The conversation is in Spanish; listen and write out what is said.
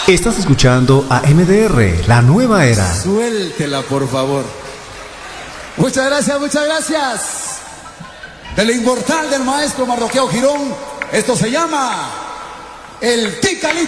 Estás escuchando a MDR, la nueva era. Suéltela, por favor. Muchas gracias, muchas gracias. De lo inmortal del maestro Mardoqueo Girón, esto se llama El Ticalí.